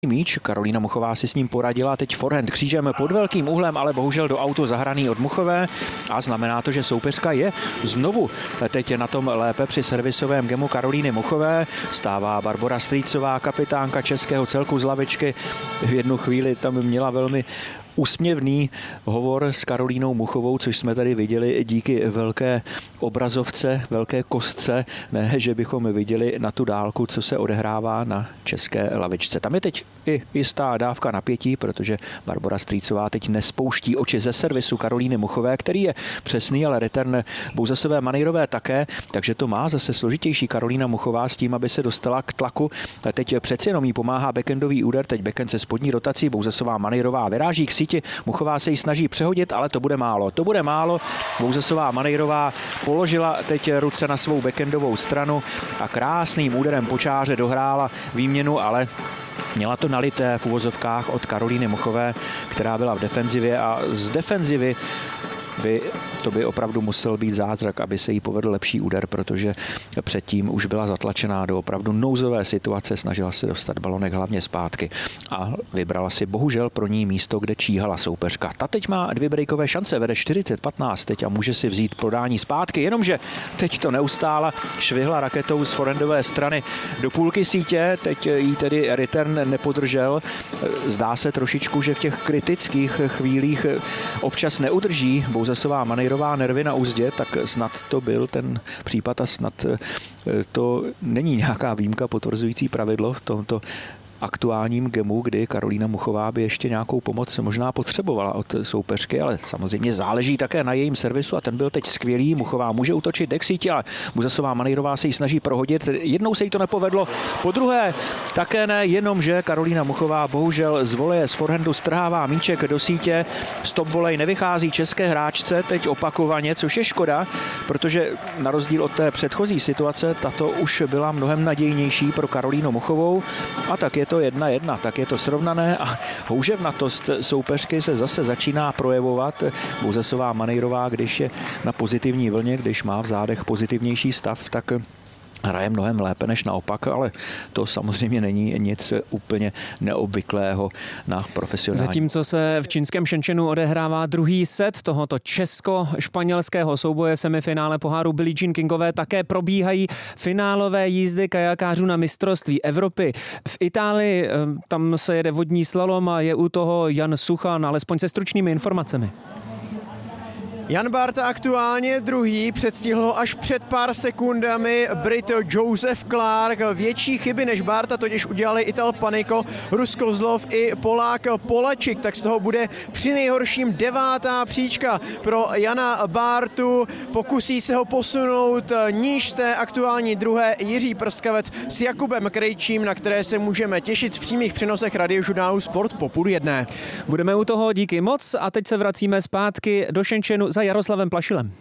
míč, Karolína Muchová si s ním poradila, teď forehand křížem pod velkým úhlem, ale bohužel do autu zahraný od Muchové a znamená to, že soupeřka je znovu teď na tom lépe při servisovém gemu Karolíny Muchové. Stává Barbora Strýcová, kapitánka českého celku z lavičky. V jednu chvíli tam měla velmi úsměvný hovor s Karolínou Muchovou, což jsme tady viděli díky velké obrazovce, velké kostce, ne, že bychom viděli na tu dálku, co se odehrává na české lavičce. Tam je teď i jistá dávka napětí, protože Barbora Strýcová teď nespouští oči ze servisu Karolíny Muchové, který je přesný, ale return Bouzasové Manejrové také, takže to má zase složitější Karolína Muchová s tím, aby se dostala k tlaku. Teď přeci jenom jí pomáhá backendový úder, teď backhand se spodní rotací, Bouzasová Manejrová vyráží k síti, Muchová se jí snaží přehodit, ale to bude málo. To bude málo. Bouzasová Manejrová položila teď ruce na svou backendovou stranu a krásným úderem po čáře dohrála výměnu, ale měla to nalité v uvozovkách od Karolíny Muchové, která byla v defenzivě a z defenzivy by opravdu musel být zázrak, aby se jí povedl lepší úder, protože předtím už byla zatlačená do opravdu nouzové situace, snažila se dostat balonek hlavně zpátky a vybrala si bohužel pro ní místo, kde číhala soupeřka. Ta teď má 2 breakové šance, vede 40-15 teď a může si vzít podání zpátky, jenomže teď to neustála švihla raketou z forehandové strany do půlky sítě, teď jí tedy return nepodržel. Zdá se trošičku, že v těch kritických chvílích občas neudrží Bouzasová Manejrová nervy na uzdě, tak snad to byl ten případ a snad to není nějaká výjimka potvrzující pravidlo v tomto aktuálním gemu, kdy Karolína Muchová by ještě nějakou pomoc možná potřebovala od soupeřky, ale samozřejmě záleží také na jejím servisu a ten byl teď skvělý. Muchová může útočit k síti, ale Bouzasová Manejrová se jí snaží prohodit. Jednou se jí to nepovedlo, po druhé také ne, jenomže Karolína Muchová bohužel z voleje z forehandu strhává míček do sítě. Stop volej nevychází české hráčce teď opakovaně, což je škoda, protože na rozdíl od té předchozí situace tato už byla mnohem nadějnější pro Karolínu Muchovou a tak je to 1-1, tak je to srovnané a houževnatost soupeřky se zase začíná projevovat. Bouzasová Manejrová, když je na pozitivní vlně, když má v zádech pozitivnější stav, tak hraje mnohem lépe než naopak, ale to samozřejmě není nic úplně neobvyklého na profesionální. Zatímco se v čínském Shenzhenu odehrává druhý set tohoto česko-španělského souboje v semifinále poháru Billie Jean Kingové, také probíhají finálové jízdy kajakářů na mistrovství Evropy. V Itálii tam se jede vodní slalom a je u toho Jan Suchan, alespoň se stručnými informacemi. Jan Bárta aktuálně druhý, předstihl ho až před pár sekundami Brit Joseph Clark. Větší chyby než Bárta totiž udělali Ital Paniko, Rus Kozlov i Polák Polačik, tak z toho bude při nejhorším 9. příčka pro Jana Bártu. Pokusí se ho posunout níž z té aktuální druhé Jiří Prskavec s Jakubem Krejčím, na které se můžeme těšit v přímých přenosech radiožurnálu Sport po 12:30. Budeme u toho, díky moc a teď se vracíme zpátky do Shenzhenu za Jaroslavem Plašilem.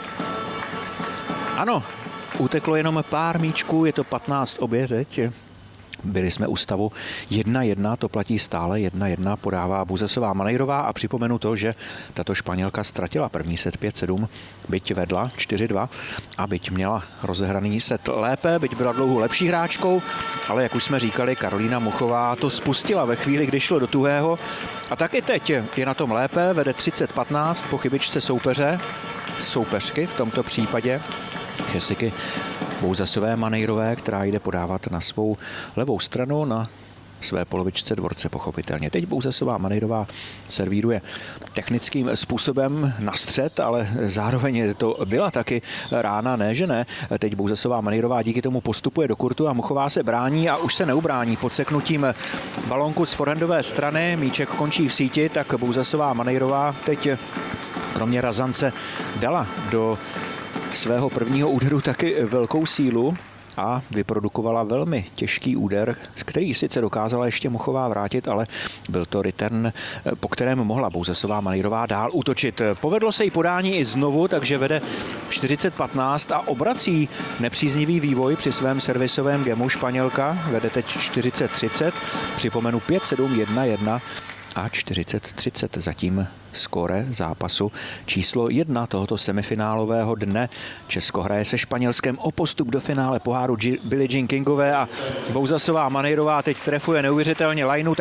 Ano, uteklo jenom pár míčků, je to 15 obě teď. Byli jsme u stavu 1-1, to platí stále 1-1, podává Bouzasová Manejrová a připomenu to, že tato Španělka ztratila první set 5-7, byť vedla 4-2 a byť měla rozehraný set lépe, byť byla dlouho lepší hráčkou, ale jak už jsme říkali, Karolína Muchová to spustila ve chvíli, kdy šlo do tuhého a tak i teď je na tom lépe, vede 30-15 po chybičce soupeřky v tomto případě Jessiky Bouzasové Manejrové, která jde podávat na svou levou stranu na své polovičce dvorce pochopitelně. Teď Bouzasová Manejrová servíruje technickým způsobem na střed, ale zároveň to byla taky rána, ne že ne. Teď Bouzasová Manejrová díky tomu postupuje do kurtu a Muchová se brání a už se neubrání pod seknutím balonku z forehandové strany. Míček končí v síti, tak Bouzasová Manejrová teď kromě razance dala do svého prvního úderu taky velkou sílu a vyprodukovala velmi těžký úder, který sice dokázala ještě Muchová vrátit, ale byl to return, po kterém mohla Bouzasová Manejrová dál útočit. Povedlo se jí podání i znovu, takže vede 40-15 a obrací nepříznivý vývoj při svém servisovém gemu. Španělka vede teď 40-30, připomenu 5-7, 1-1 a 40-30 zatím skóre zápasu číslo 1 tohoto semifinálového dne. Česko hraje se Španělskem o postup do finále poháru Billie Jean Kingové a Bouzasová Manejrová teď trefuje neuvěřitelně lajnu.